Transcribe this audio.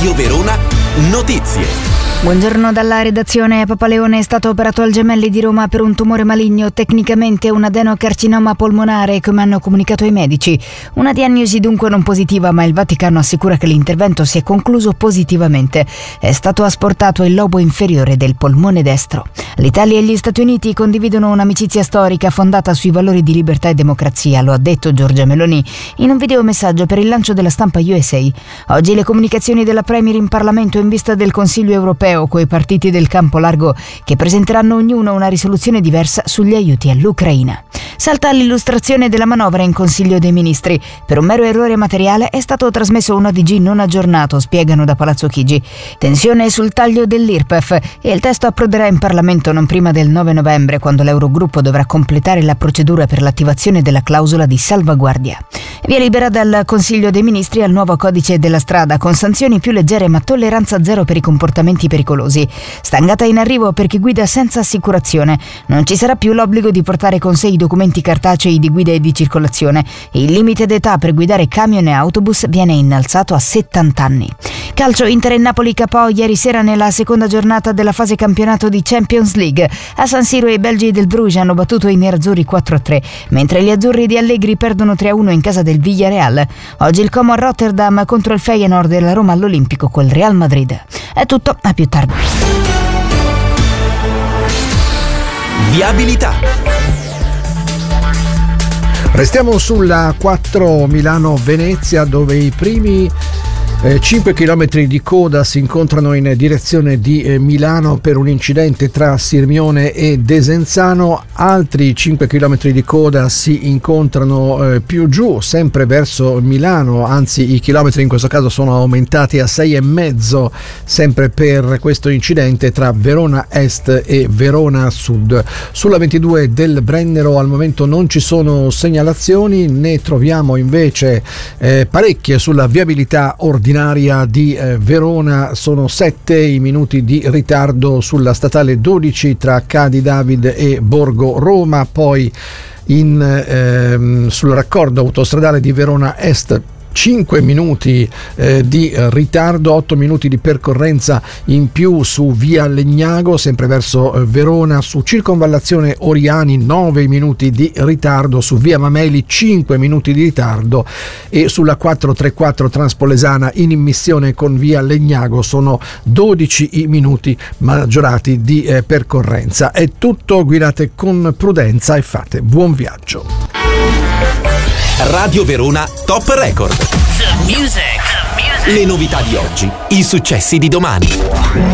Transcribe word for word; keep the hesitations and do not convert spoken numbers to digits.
Radio Verona Notizie. Buongiorno dalla redazione. Papaleone è stato operato al Gemelli di Roma per un tumore maligno, tecnicamente un adenocarcinoma polmonare, come hanno comunicato i medici. Una diagnosi dunque non positiva, ma il Vaticano assicura che l'intervento si è concluso positivamente. È stato asportato il lobo inferiore del polmone destro. L'Italia e gli Stati Uniti condividono un'amicizia storica fondata sui valori di libertà e democrazia, lo ha detto Giorgia Meloni in un videomessaggio per il lancio della stampa U S A. Oggi le comunicazioni della Premier in Parlamento in vista del Consiglio europeo coi partiti del campo largo che presenteranno ognuno una risoluzione diversa sugli aiuti all'Ucraina. Salta l'illustrazione della manovra in Consiglio dei Ministri. Per un mero errore materiale è stato trasmesso un O D G non aggiornato, spiegano da Palazzo Chigi. Tensione sul taglio dell'I R P E F e il testo approderà in Parlamento non prima del nove novembre, quando l'Eurogruppo dovrà completare la procedura per l'attivazione della clausola di salvaguardia. Via libera dal Consiglio dei Ministri al nuovo codice della strada con sanzioni più leggere ma tolleranza zero per i comportamenti pericolosi. Stangata in arrivo per chi guida senza assicurazione. Non ci sarà più l'obbligo di portare con sé i documenti cartacei di guida e di circolazione. Il limite d'età per guidare camion e autobus viene innalzato a settanta anni. Calcio, Inter e Napoli K O ieri sera nella seconda giornata della fase campionato di Champions League. A San Siro i belgi del Bruges hanno battuto i nerazzurri quattro a tre, mentre gli azzurri di Allegri perdono tre a uno in casa del Villarreal. Oggi il Como a Rotterdam contro il Feyenoord e la Roma all'Olimpico col Real Madrid. È tutto, a più tardi. Viabilità. Restiamo sulla quattro Milano-Venezia, dove i primi Eh, cinque chilometri di coda si incontrano in direzione di eh, Milano per un incidente tra Sirmione e Desenzano. Altri cinque chilometri di coda si incontrano eh, più giù, sempre verso Milano, anzi i chilometri in questo caso sono aumentati a sei e mezzo, sempre per questo incidente tra Verona Est e Verona Sud. Sulla ventidue del Brennero al momento non ci sono segnalazioni, ne troviamo invece eh, parecchie sulla viabilità ordinaria di eh, Verona. Sono sette i minuti di ritardo sulla statale dodici tra Cadi David e Borgo Roma, poi in, ehm, sul raccordo autostradale di Verona Est cinque minuti eh, di ritardo, otto minuti di percorrenza in più su via Legnago, sempre verso eh, Verona. Su circonvallazione Oriani nove minuti di ritardo, su via Mameli cinque minuti di ritardo e sulla quattrocentotrentaquattro Transpolesana in immissione con via Legnago sono dodici i minuti maggiorati di eh, percorrenza. È tutto, guidate con prudenza e fate buon viaggio. Radio Verona Top Record. The music. The music. Le novità di oggi, i successi di domani.